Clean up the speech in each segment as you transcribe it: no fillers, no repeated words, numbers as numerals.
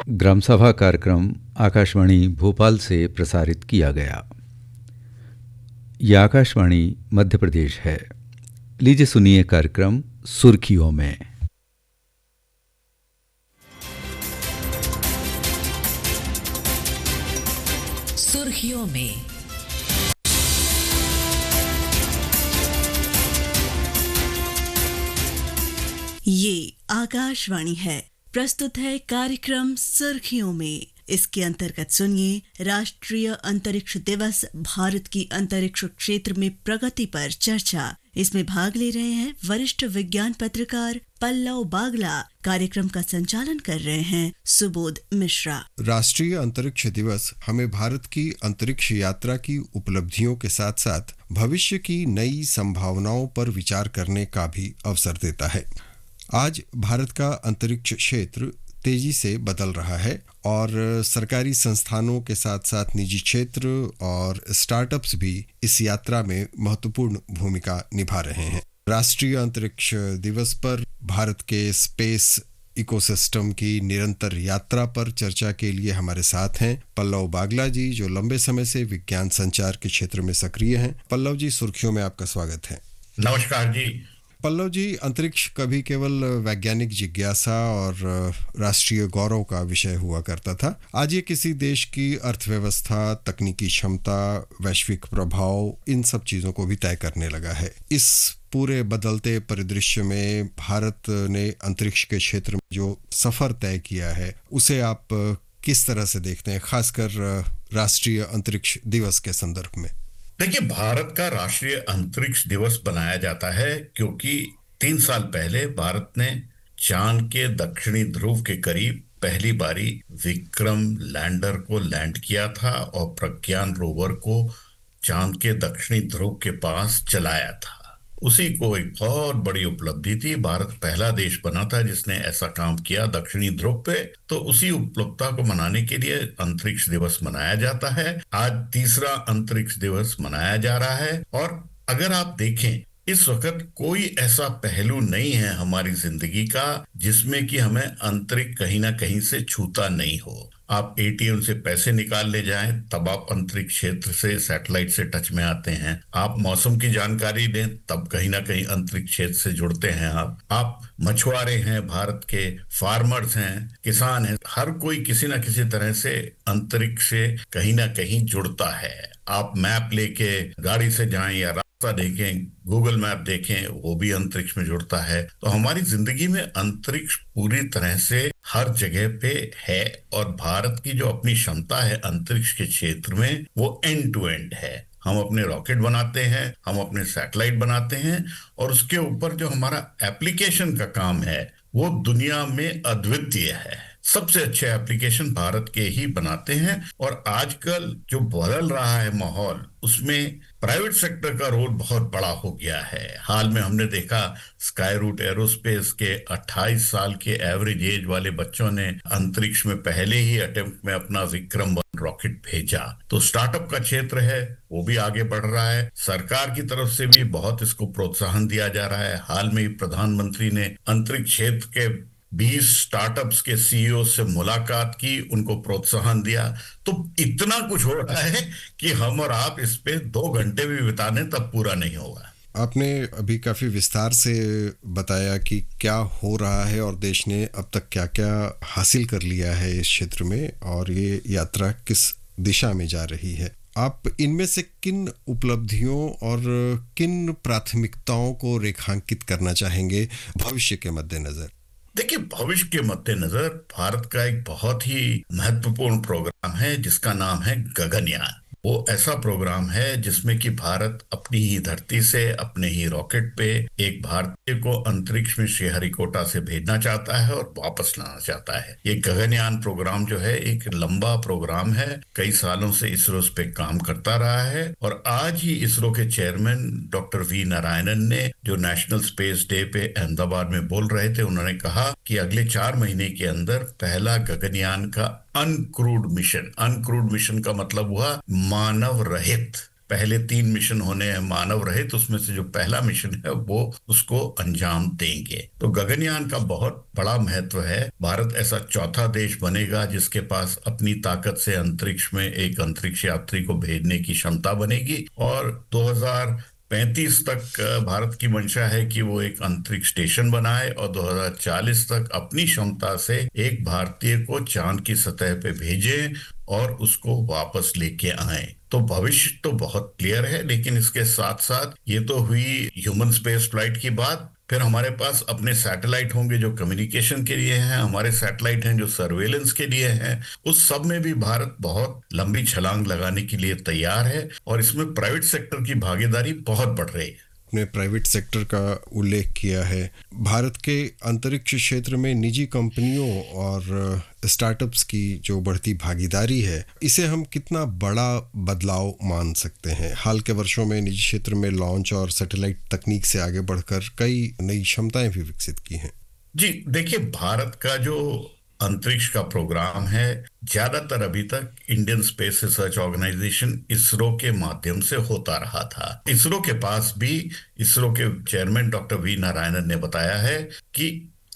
ग्राम सभा कार्यक्रम आकाशवाणी भोपाल से प्रसारित किया गया। यह आकाशवाणी मध्य प्रदेश है। लीजिए सुनिए कार्यक्रम सुर्खियों में। सुर्खियों में ये आकाशवाणी है। प्रस्तुत है कार्यक्रम सुर्खियों में। इसके अंतर्गत सुनिए राष्ट्रीय अंतरिक्ष दिवस, भारत की अंतरिक्ष क्षेत्र में प्रगति पर चर्चा। इसमें भाग ले रहे हैं वरिष्ठ विज्ञान पत्रकार पल्लव बागला। कार्यक्रम का संचालन कर रहे हैं सुबोध मिश्रा। राष्ट्रीय अंतरिक्ष दिवस हमें भारत की अंतरिक्ष यात्रा की उपलब्धियों के साथ साथ भविष्य की नई संभावनाओं पर विचार करने का भी अवसर देता है। आज भारत का अंतरिक्ष क्षेत्र तेजी से बदल रहा है और सरकारी संस्थानों के साथ साथ निजी क्षेत्र और स्टार्टअप्स भी इस यात्रा में महत्वपूर्ण भूमिका निभा रहे हैं। राष्ट्रीय अंतरिक्ष दिवस पर भारत के स्पेस इकोसिस्टम की निरंतर यात्रा पर चर्चा के लिए हमारे साथ हैं पल्लव बागला जी, जो लंबे समय से विज्ञान संचार के क्षेत्र में सक्रिय हैं। पल्लव जी, सुर्खियों में आपका स्वागत है। नमस्कार जी। पल्लव जी, अंतरिक्ष कभी केवल वैज्ञानिक जिज्ञासा और राष्ट्रीय गौरव का विषय हुआ करता था। आज ये किसी देश की अर्थव्यवस्था, तकनीकी क्षमता, वैश्विक प्रभाव, इन सब चीजों को भी तय करने लगा है। इस पूरे बदलते परिदृश्य में भारत ने अंतरिक्ष के क्षेत्र में जो सफर तय किया है उसे आप किस तरह से देखते हैं, खासकर राष्ट्रीय अंतरिक्ष दिवस के संदर्भ में? देखिए, भारत का राष्ट्रीय अंतरिक्ष दिवस बनाया जाता है क्योंकि 3 साल पहले भारत ने चांद के दक्षिणी ध्रुव के करीब पहली बारी विक्रम लैंडर को लैंड किया था और प्रज्ञान रोवर को चांद के दक्षिणी ध्रुव के पास चलाया था। उसी को एक बहुत बड़ी उपलब्धि थी। भारत पहला देश बना था जिसने ऐसा काम किया दक्षिणी ध्रुव पे। तो उसी उपलब्धता को मनाने के लिए अंतरिक्ष दिवस मनाया जाता है। आज तीसरा अंतरिक्ष दिवस मनाया जा रहा है और अगर आप देखें, इस वक्त कोई ऐसा पहलू नहीं है हमारी जिंदगी का जिसमें कि हमें अंतरिक्ष कहीं ना कहीं से छूता नहीं हो। आप एटीएम से पैसे निकाल ले जाएं तब आप अंतरिक्ष क्षेत्र से, सैटेलाइट से टच में आते हैं। आप मौसम की जानकारी दें तब कहीं ना कहीं अंतरिक्ष क्षेत्र से जुड़ते हैं। आप मछुआरे हैं, भारत के फार्मर्स हैं, किसान हैं, हर कोई किसी ना किसी तरह से अंतरिक्ष से कहीं ना कहीं जुड़ता है। आप मैप लेके गाड़ी से जाएं या रास्ता देखें, गूगल मैप देखें, वो भी अंतरिक्ष में जुड़ता है। तो हमारी जिंदगी में अंतरिक्ष पूरी तरह से हर जगह पे है और भारत की जो अपनी क्षमता है अंतरिक्ष के क्षेत्र में वो एंड टू एंड है। हम अपने रॉकेट बनाते हैं, हम अपने सैटेलाइट बनाते हैं और उसके ऊपर जो हमारा एप्लीकेशन का काम है वो दुनिया में अद्वितीय है। सबसे अच्छे एप्लीकेशन भारत के ही बनाते हैं और आजकल जो बदल रहा है माहौल, उसमें प्राइवेट सेक्टर का रोल बहुत बड़ा हो गया है। हाल में हमने देखा स्काई रूट एरोस्पेस के 28 साल के एवरेज एज वाले बच्चों ने अंतरिक्ष में पहले ही अटेम्प्ट में अपना विक्रम 1 रॉकेट भेजा। तो स्टार्टअप का क्षेत्र है वो भी आगे बढ़ रहा है। सरकार की तरफ से भी बहुत इसको प्रोत्साहन दिया जा रहा है। हाल में ही प्रधानमंत्री ने अंतरिक्ष क्षेत्र के 20 स्टार्टअप्स के सीईओ से मुलाकात की, उनको प्रोत्साहन दिया। तो इतना कुछ हो रहा है कि हम और आप इस पे 2 घंटे भी बिता दें तब पूरा नहीं होगा। आपने अभी काफी विस्तार से बताया कि क्या हो रहा है और देश ने अब तक क्या क्या हासिल कर लिया है इस क्षेत्र में और ये यात्रा किस दिशा में जा रही है। आप इनमें से किन उपलब्धियों और किन प्राथमिकताओं को रेखांकित करना चाहेंगे भविष्य के मद्देनजर? देखिए, भविष्य के मद्देनजर भारत का एक बहुत ही महत्वपूर्ण प्रोग्राम है जिसका नाम है गगनयान। वो ऐसा प्रोग्राम है जिसमें कि भारत अपनी ही धरती से, अपने ही रॉकेट पे एक भारतीय को अंतरिक्ष में श्रीहरिकोटा से भेजना चाहता है और वापस लाना चाहता है। ये गगनयान प्रोग्राम जो है एक लंबा प्रोग्राम है। कई सालों से इसरो इस पे काम करता रहा है और आज ही इसरो के चेयरमैन डॉक्टर वी नारायणन ने जो नेशनल स्पेस डे पे अहमदाबाद में बोल रहे थे, उन्होंने कहा कि अगले 4 महीने के अंदर पहला गगनयान का अनक्रूड मिशन का मतलब हुआ मानव रहित पहले 3 मिशन होने हैं मानव रहित, उसमें से जो पहला मिशन है वो उसको अंजाम देंगे। तो गगनयान का बहुत बड़ा महत्व है। भारत ऐसा चौथा देश बनेगा जिसके पास अपनी ताकत से अंतरिक्ष में एक अंतरिक्ष यात्री को भेजने की क्षमता बनेगी, और 2035 तक भारत की मंशा है कि वो एक अंतरिक्ष स्टेशन बनाए और 2040 तक अपनी क्षमता से एक भारतीय को चांद की सतह पे भेजे और उसको वापस लेके आए। तो भविष्य तो बहुत क्लियर है, लेकिन इसके साथ साथ ये तो हुई ह्यूमन स्पेस फ्लाइट की बात। फिर हमारे पास अपने सैटेलाइट होंगे जो कम्युनिकेशन के लिए हैं, हमारे सैटेलाइट हैं जो सर्वेलेंस के लिए हैं। उस सब में भी भारत बहुत लंबी छलांग लगाने के लिए तैयार है, और इसमें प्राइवेट सेक्टर की भागीदारी बहुत बढ़ रही है। ने प्राइवेट सेक्टर का उल्लेख किया है। भारत के अंतरिक्ष क्षेत्र में निजी कंपनियों और स्टार्टअप्स की जो बढ़ती भागीदारी है, इसे हम कितना बड़ा बदलाव मान सकते हैं? हाल के वर्षों में निजी क्षेत्र में लॉन्च और सैटेलाइट तकनीक से आगे बढ़कर कई नई क्षमताएं भी विकसित की हैं। जी देखिए, भारत का जो अंतरिक्ष का प्रोग्राम है ज्यादातर अभी तक Indian space research organisation ISRO के माध्यम से होता रहा था। इसरो के पास भी इसरो के चेयरमैन डॉक्टर वी नारायणन ने बताया है कि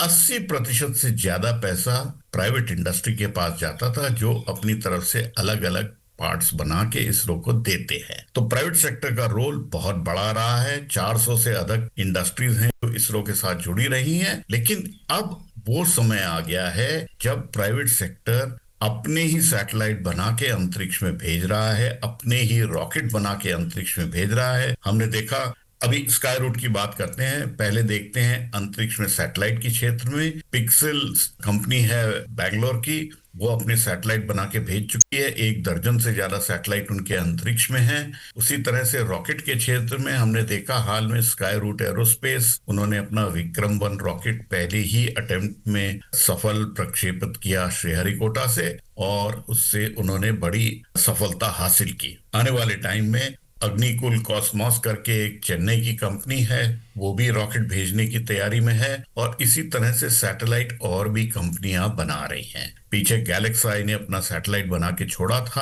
80% से ज्यादा पैसा प्राइवेट इंडस्ट्री के पास जाता था, जो अपनी तरफ से अलग अलग पार्ट्स बना के इसरो को देते हैं। तो प्राइवेट सेक्टर का रोल बहुत बड़ा रहा है। 400 से अधिक इंडस्ट्रीज हैं जो इसरो के साथ जुड़ी रही हैं, लेकिन अब वो समय आ गया है जब प्राइवेट सेक्टर अपने ही सैटेलाइट बना के अंतरिक्ष में भेज रहा है, अपने ही रॉकेट बना के अंतरिक्ष में भेज रहा है। हमने देखा, अभी स्काई रूट की बात करते हैं, पहले देखते हैं अंतरिक्ष में सैटेलाइट के क्षेत्र में पिक्सेल कंपनी है बैंगलोर की, वो अपने सैटेलाइट बना के भेज चुकी है। 1 दर्जन से ज्यादा सैटेलाइट उनके अंतरिक्ष में हैं। उसी तरह से रॉकेट के क्षेत्र में हमने देखा हाल में स्काई रूट एरोस्पेस, उन्होंने अपना विक्रम-1 रॉकेट पहले ही अटेम्प्ट में सफल प्रक्षेपित किया श्रीहरिकोटा से, और उससे उन्होंने बड़ी सफलता हासिल की। आने वाले टाइम में अग्निकुल कॉस्मोस करके एक चेन्नई की कंपनी है, वो भी रॉकेट भेजने की तैयारी में है, और इसी तरह से सैटेलाइट और भी कंपनियां बना रही हैं। पीछे गैलेक्साई ने अपना सैटेलाइट बना के छोड़ा था,